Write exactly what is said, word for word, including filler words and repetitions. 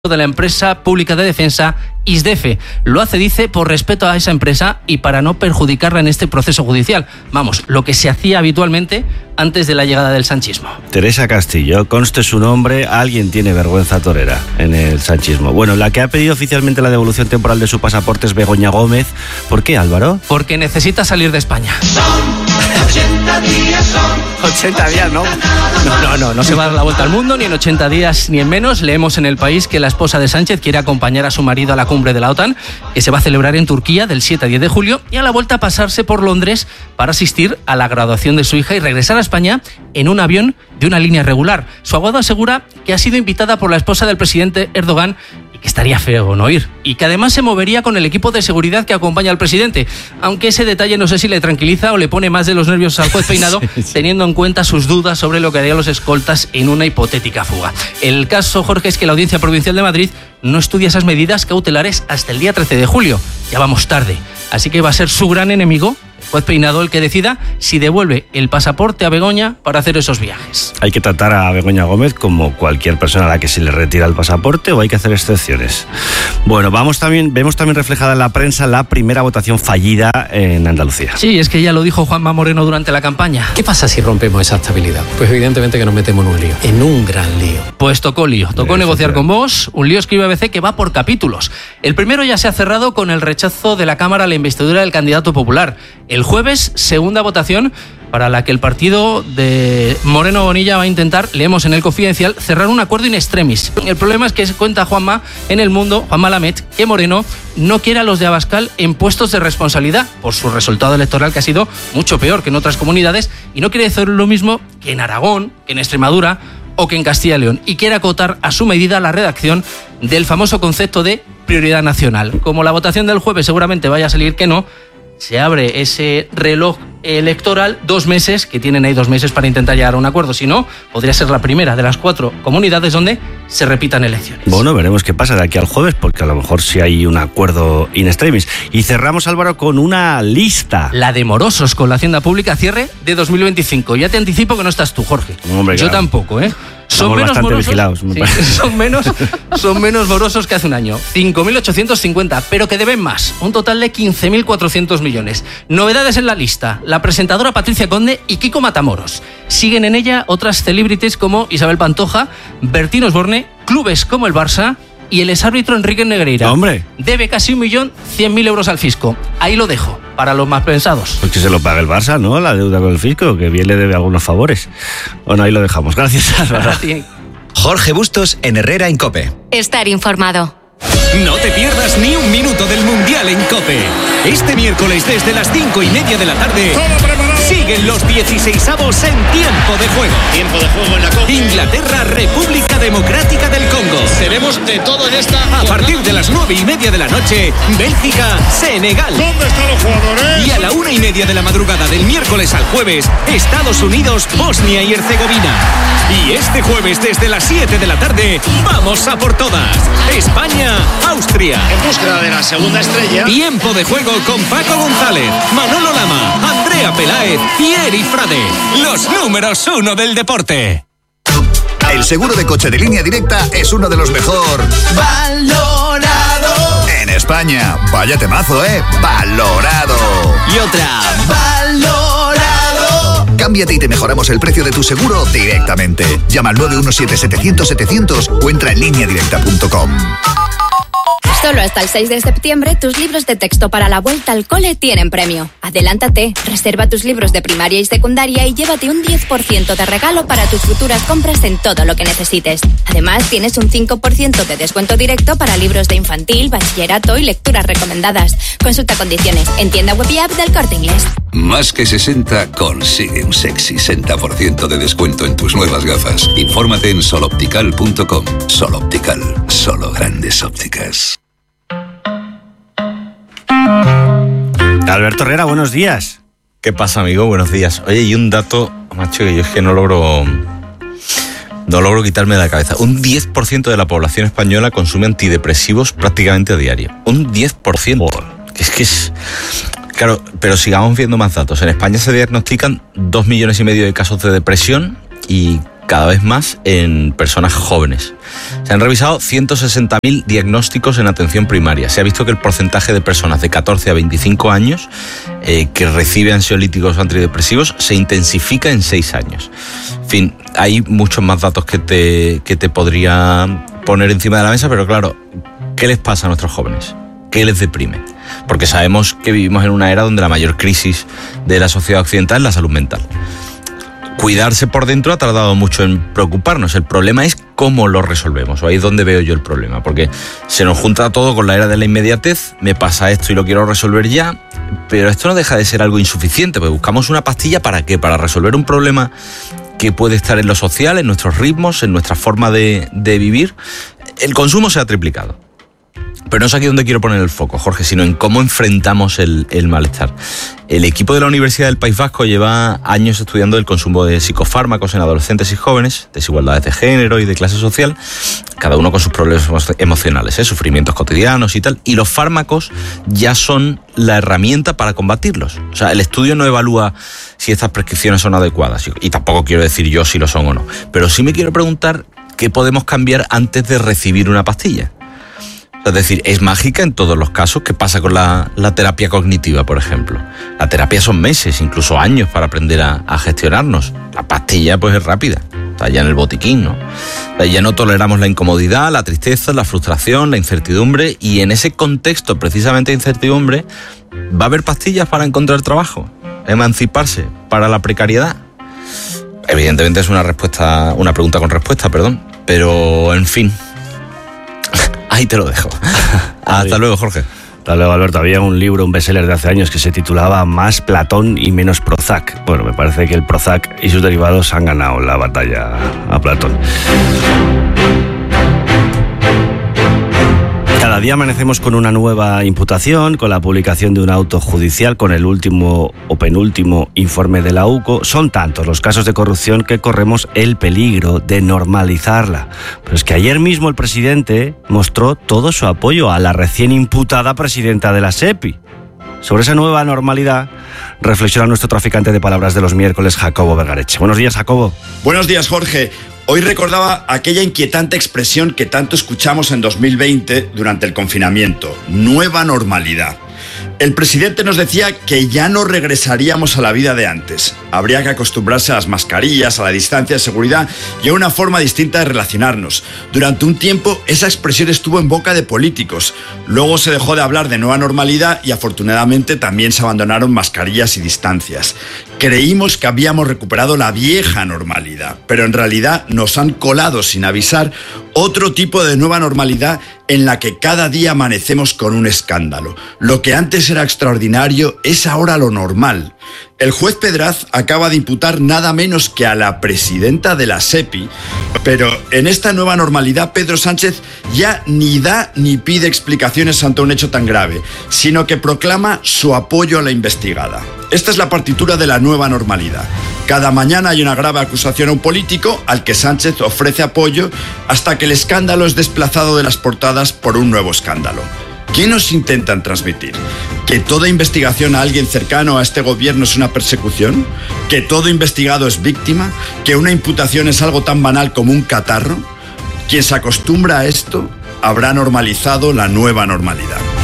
de la empresa pública de defensa ISDEFE. Lo hace, dice, por respeto a esa empresa y para no perjudicarla en este proceso judicial. Vamos, lo que se hacía habitualmente antes de la llegada del sanchismo. Teresa Castillo, conste su nombre, alguien tiene vergüenza torera en el sanchismo. Bueno, la que ha pedido oficialmente la devolución temporal de su pasaporte es Begoña Gómez. ¿Por qué, Álvaro? Porque necesita salir de España. Son ochenta días, son ochenta días, ¿no? No, no, no, no se va a dar la vuelta al mundo ni en ochenta días ni en menos. Leemos en El País que la esposa de Sánchez quiere acompañar a su marido a la cumbre de la OTAN, que se va a celebrar en Turquía del siete a diez de julio, y a la vuelta pasarse por Londres para asistir a la graduación de su hija y regresar a España en un avión de una línea regular. Su abogado asegura que ha sido invitada por la esposa del presidente Erdogan y que estaría feo no ir, y que además se movería con el equipo de seguridad que acompaña al presidente, aunque ese detalle no sé si le tranquiliza o le pone más de los nervios al juez Peinado, sí, sí. teniendo en cuenta sus dudas sobre lo que harían los escoltas en una hipotética fuga. El caso, Jorge, es que la Audiencia Provincial de Madrid no estudia esas medidas cautelares hasta el día trece de julio. Ya vamos tarde. Así que va a ser su gran enemigo, el juez Peinado, el que decida si devuelve el pasaporte a Begoña para hacer esos viajes. ¿Hay que tratar a Begoña Gómez como cualquier persona a la que se le retira el pasaporte o hay que hacer excepciones? Bueno, vamos también, vemos también reflejada en la prensa la primera votación fallida en Andalucía. Sí, es que ya lo dijo Juanma Moreno durante la campaña. ¿Qué pasa si rompemos esa estabilidad? Pues evidentemente que nos metemos en un lío, en un gran lío. Pues tocó lío, tocó negociar con Vox, un lío, escribe A B C, que va por capítulos. El primero ya se ha cerrado con el rechazo de la Cámara a la investidura del candidato popular. El jueves, segunda votación para la que el partido de Moreno Bonilla va a intentar, leemos en El Confidencial, cerrar un acuerdo in extremis. El problema es que se cuenta Juanma en El Mundo, Juanma Lamet, que Moreno no quiere a los de Abascal en puestos de responsabilidad por su resultado electoral, que ha sido mucho peor que en otras comunidades, y no quiere hacer lo mismo que en Aragón, que en Extremadura o que en Castilla y León, y quiere acotar a su medida la redacción del famoso concepto de prioridad nacional. Como la votación del jueves seguramente vaya a salir que no, se abre ese reloj electoral, dos meses, que tienen ahí dos meses para intentar llegar a un acuerdo. Si no, podría ser la primera de las cuatro comunidades donde se repitan elecciones. Bueno, veremos qué pasa de aquí al jueves, porque a lo mejor sí hay un acuerdo in extremis. Y cerramos, Álvaro, con una lista. La de morosos con la Hacienda Pública, cierre de dos mil veinticinco. Ya te anticipo que no estás tú, Jorge. Hombre, Yo claro. tampoco, ¿eh? Son menos bastante morosos, vigilados. Me sí, son, menos, son menos morosos que hace un año. cinco mil ochocientos cincuenta, pero que deben más. Un total de quince mil cuatrocientos millones. Novedades en la lista. La presentadora Patricia Conde y Kiko Matamoros. Siguen en ella otras celebrities como Isabel Pantoja, Bertín Osborne, clubes como el Barça y el exárbitro Enrique Negreira. ¡Hombre! Debe casi un millón cien mil euros al fisco. Ahí lo dejo, para los más pensados. Pues que se lo pague el Barça, ¿no? La deuda con el fisco, que bien le debe algunos favores. Bueno, ahí lo dejamos. Gracias, Álvaro. Jorge Bustos en Herrera en COPE. Estar informado. No te pierdas ni un minuto del Mundial en COPE. Este miércoles desde las cinco y media de la tarde siguen los dieciseisavos en tiempo de juego. Tiempo de juego en la COPE. Inglaterra, República Democrática del Congo. Tenemos de todo en esta. A partir de las nueve y media de la noche, Bélgica, Senegal. ¿Dónde están los jugadores? Y a la una y media de la madrugada del miércoles al jueves, Estados Unidos, Bosnia y Herzegovina. Y este jueves desde las siete de la tarde, vamos a por todas. España, Austria. En búsqueda de la segunda estrella. Tiempo de juego con Paco González, Manolo Lama, Andrea Peláez y Eri Frade. Los números uno del deporte. El seguro de coche de Línea Directa es uno de los mejor valorado en España. Vaya temazo, ¿eh? Valorado. Y otra. Valorado. Cámbiate y te mejoramos el precio de tu seguro directamente. Llama al nueve uno siete, setecientos, setecientos o entra en línea directa punto com. Solo hasta el seis de septiembre, tus libros de texto para la vuelta al cole tienen premio. Adelántate, reserva tus libros de primaria y secundaria y llévate un diez por ciento de regalo para tus futuras compras en todo lo que necesites. Además, tienes un cinco por ciento de descuento directo para libros de infantil, bachillerato y lecturas recomendadas. Consulta condiciones en tienda web y app del Corte Inglés. Más que sesenta consigue un sexy sesenta por ciento de descuento en tus nuevas gafas. Infórmate en sol optical punto com. Sol Optical, solo grandes ópticas. Alberto Herrera, buenos días. ¿Qué pasa, amigo? Buenos días. Oye, y un dato, macho, que yo es que no logro no logro quitarme de la cabeza. Un diez por ciento de la población española consume antidepresivos prácticamente a diario. Un diez por ciento. Que es que es... Claro, pero sigamos viendo más datos. En España se diagnostican dos millones y medio de casos de depresión y cada vez más en personas jóvenes. Se han revisado ciento sesenta mil diagnósticos en atención primaria. Se ha visto que el porcentaje de personas de catorce a veinticinco años eh, que reciben ansiolíticos o antidepresivos se intensifica en seis años. En fin, hay muchos más datos que te, que te podría poner encima de la mesa, pero claro, ¿qué les pasa a nuestros jóvenes? ¿Qué les deprime? Porque sabemos que vivimos en una era donde la mayor crisis de la sociedad occidental es la salud mental. Cuidarse por dentro ha tardado mucho en preocuparnos. El problema es cómo lo resolvemos. O ahí es donde veo yo el problema. Porque se nos junta todo con la era de la inmediatez. Me pasa esto y lo quiero resolver ya. Pero esto no deja de ser algo insuficiente. Porque buscamos una pastilla ¿para qué? Para resolver un problema que puede estar en lo social, en nuestros ritmos, en nuestra forma de, de vivir. El consumo se ha triplicado. Pero no es aquí donde quiero poner el foco, Jorge, sino en cómo enfrentamos el, el malestar. El equipo de la Universidad del País Vasco lleva años estudiando el consumo de psicofármacos en adolescentes y jóvenes, desigualdades de género y de clase social, cada uno con sus problemas emocionales, ¿eh? sufrimientos cotidianos y tal, y los fármacos ya son la herramienta para combatirlos. O sea, el estudio no evalúa si estas prescripciones son adecuadas, y tampoco quiero decir yo si lo son o no, pero sí me quiero preguntar qué podemos cambiar antes de recibir una pastilla. Es decir, es mágica en todos los casos. ¿Qué pasa con la, la terapia cognitiva, por ejemplo? La terapia son meses, incluso años para aprender a, a gestionarnos. La pastilla pues es rápida, está ya en el botiquín, ¿no? O sea, ya no toleramos la incomodidad, la tristeza, la frustración, la incertidumbre, y en ese contexto precisamente de incertidumbre va a haber pastillas para encontrar trabajo, emanciparse para la precariedad. Evidentemente es una respuesta, una pregunta con respuesta, perdón, pero en fin. Ahí te lo dejo. Hasta luego, Jorge. Hasta luego, Alberto. Había un libro, un bestseller de hace años que se titulaba Más Platón y menos Prozac. Bueno, me parece que el Prozac y sus derivados han ganado la batalla a Platón. Cada día amanecemos con una nueva imputación, con la publicación de un auto judicial, con el último o penúltimo informe de la U C O. Son tantos los casos de corrupción que corremos el peligro de normalizarla. Pero es que ayer mismo el presidente mostró todo su apoyo a la recién imputada presidenta de la SEPI. Sobre esa nueva normalidad reflexiona nuestro traficante de palabras de los miércoles, Jacobo Vergareche. Buenos días, Jacobo. Buenos días, Jorge. Hoy recordaba aquella inquietante expresión que tanto escuchamos en dos mil veinte durante el confinamiento: nueva normalidad. El presidente nos decía que ya no regresaríamos a la vida de antes. Habría que acostumbrarse a las mascarillas, a la distancia de seguridad y a una forma distinta de relacionarnos. Durante un tiempo esa expresión estuvo en boca de políticos. Luego se dejó de hablar de nueva normalidad y afortunadamente también se abandonaron mascarillas y distancias. Creímos que habíamos recuperado la vieja normalidad, pero en realidad nos han colado sin avisar otro tipo de nueva normalidad en la que cada día amanecemos con un escándalo. Lo que antes era extraordinario es ahora lo normal. El juez Pedraz acaba de imputar nada menos que a la presidenta de la SEPI, pero en esta nueva normalidad Pedro Sánchez ya ni da ni pide explicaciones ante un hecho tan grave, sino que proclama su apoyo a la investigada. Esta es la partitura de la nueva normalidad. Cada mañana hay una grave acusación a un político al que Sánchez ofrece apoyo hasta que el escándalo es desplazado de las portadas por un nuevo escándalo. ¿Qué nos intentan transmitir? ¿Que toda investigación a alguien cercano a este gobierno es una persecución? ¿Que todo investigado es víctima? ¿Que una imputación es algo tan banal como un catarro? Quien se acostumbra a esto habrá normalizado la nueva normalidad.